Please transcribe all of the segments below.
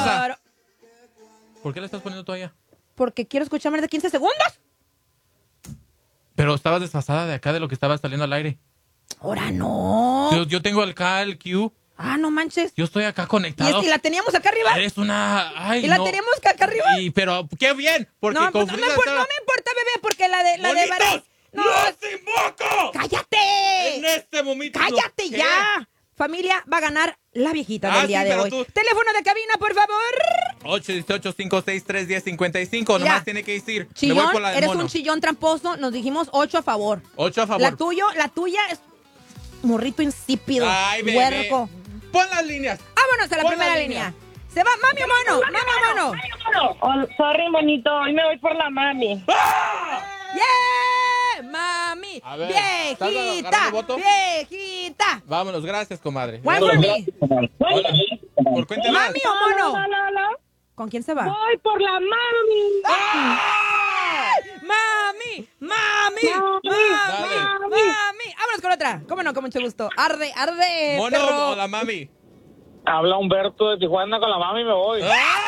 Hermosa. ¿Por qué le estás poniendo toalla? Porque quiero escuchar más de 15 segundos. Pero estabas desfasada de acá de lo que estaba saliendo al aire. Ahora no. Yo tengo acá el Q. Ah, no manches. Yo estoy acá conectado. ¿Y la teníamos acá arriba? Eres una... Ay, ¿Y la no. teníamos acá arriba? Pero qué bien. Porque No, con pues, Frida no me importa, bebé, porque la de ¡Monitos! No. ¡Los invoco! ¡Cállate! En este momento. ¡Cállate ¿Qué? ya! Familia, va a ganar la viejita del día sí, de pero hoy. tú- Teléfono de cabina, por favor. 818-563-1055. Mira, Nomás tiene que decir. Me Chillón, voy por la del eres mono. un chillón tramposo. Nos dijimos 8 a favor. 8 a favor. La tuya es morrito insípido. Ay, bebé. Huerco. Pon las líneas. Vámonos a la Pon primera la línea. Se va Mami o Mono. Mami o Mono. Oh, sorry, monito. Hoy me voy por la mami. ¡Yeah! Mami. A ver, ¿estás Viejita. agarrando voto? Viejita. Vámonos, gracias, comadre. One for me. Hola. Por cuenta más. Mami o Mono. No. ¿Con quién se va? Voy por la mami. ¡Mami! ¡Mami! Dale. ¡Mami! Vámonos con otra. ¿Cómo no? Con mucho gusto. Arde, ¿Mono perro. o la mami? Habla Humberto de Tijuana con la mami y me voy.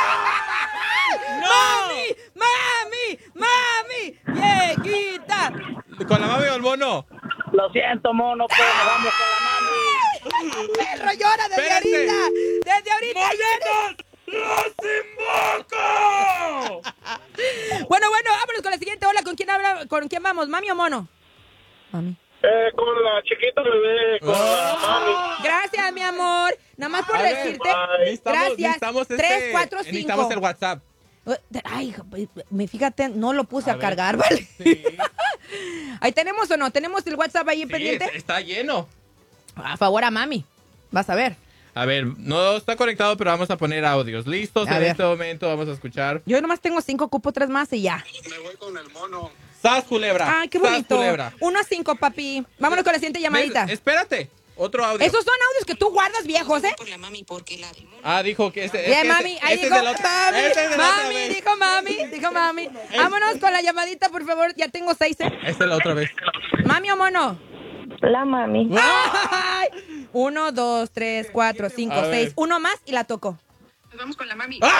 ¡Mami! ¡Mami! ¡Mami! ¡Viejita! ¿Con la mami o el mono? Lo siento, mono, pero nos vamos con la mami. ¡Perro llora desde Espérense. ahorita! ¡Desde ahorita! ¡Los invoco! Bueno, vámonos con la siguiente. Hola, ¿con quién habla? ¿Con quién vamos? ¿Mami o Mono? Mami. Con la chiquita bebé, con la mami. Gracias, mi amor. Nada más por A ver, decirte. Necesitamos Gracias. 3, 4, 5. Necesitamos el WhatsApp. Ay, fíjate, no lo puse a ver. cargar, ¿vale? Sí. ¿Ahí tenemos o no? ¿Tenemos el WhatsApp ahí pendiente? Está lleno. A favor a Mami. Vas a ver. A ver, no está conectado, pero vamos a poner audios. ¿Listos? A En ver. este momento vamos a escuchar. Yo nomás tengo 5, ocupo 3 más y ya. Me voy con el mono. ¡Sas, culebra! Ay, qué ¡Sas, bonito. culebra! 1 a 5, papi. Vámonos con la siguiente llamadita. Espérate. Otro audio. Esos son audios que tú guardas viejos, ¿eh? Por la mami porque la de mono. Dijo que este... Bien, mami. Ahí este dijo es de la otra- mami. este es de la otra Mami, vez. dijo mami. Vámonos con la llamadita, por favor. Ya tengo 6, ¿eh? Esta es la otra vez. ¿Mami o Mono? La mami. 1, 2, 3, 4, 5, A ver. 6. Uno más y la toco. Nos vamos con la mami. ¡No!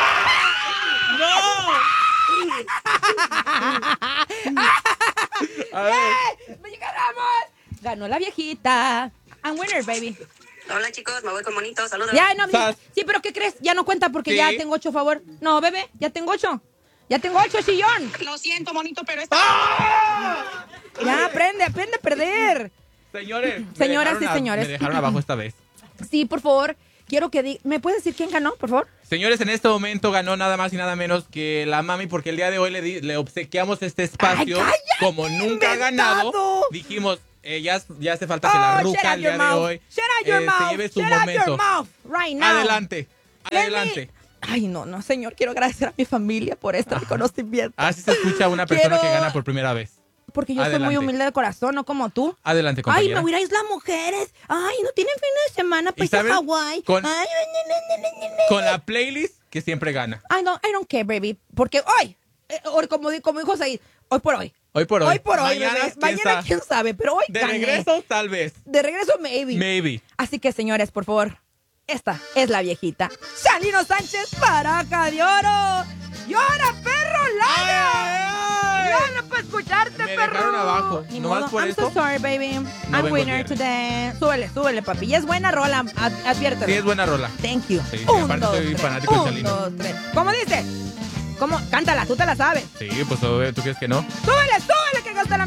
A ver. ¡Ganamos! Ganó la viejita. I'm winner, baby. Hola chicos, me voy con monito, saludos. Ya, no, Sas. sí, pero ¿qué crees? Ya no cuenta porque Sí. ya tengo 8 a favor. No, bebé, ya tengo 8. Ya tengo 8, chillón. Lo siento, monito, pero esta... Ya, aprende a perder. Señores. Señoras y señores. Me dejaron abajo esta vez. Sí, por favor, quiero que ¿me puedes decir quién ganó, por favor? Señores, en este momento ganó nada más y nada menos que la mami, porque el día de hoy le obsequiamos este espacio. Ay, cállate, como nunca ha ganado, inventado. dijimos, ya hace falta que la shut ruca out el día your de mouth. hoy Shut out your se mouth. lleve su Shut out momento. your mouth right now. Adelante, Let adelante. Ay, no, señor, quiero agradecer a mi familia por este reconocimiento. Así se escucha una persona Quiero- que gana por primera vez. Porque yo soy Adelante. muy humilde de corazón, no como tú. Adelante, Ay, compañera. me voy a ir a Isla Mujeres. Ay, no tienen fin de semana, ¿Y pues a saben? Hawái. Con- Ay, Con la playlist que siempre gana. Ay, no, I don't care, baby. Porque hoy, como dijo Said, hoy por hoy. Hoy por hoy. Hoy por hoy, Mañana, bebé. quién Mañana sabe. quién sabe, pero hoy De gané. regreso, tal vez. De regreso, maybe. Maybe. Así que, señores, por favor, esta es la viejita. Shalino Sánchez, Baraja de Oro. ¡Llora, perro, Lana! ¡Llora para escucharte, Me perro! dejaron abajo. Ni ¿Nomás modo. por I'm eso? so sorry, baby. No I'm vengo winner bien. today. Súbele, papi. Y es buena rola, adviértelo. Sí, es buena rola. Thank you. Sí, Un, aparte dos, soy tres. fanático de Un, Chalino. dos, tres. ¿Cómo dice? ¿Cómo? Cántala, tú te la sabes. Sí, pues obvio, ¿tú crees que no? Súbele, que gasta la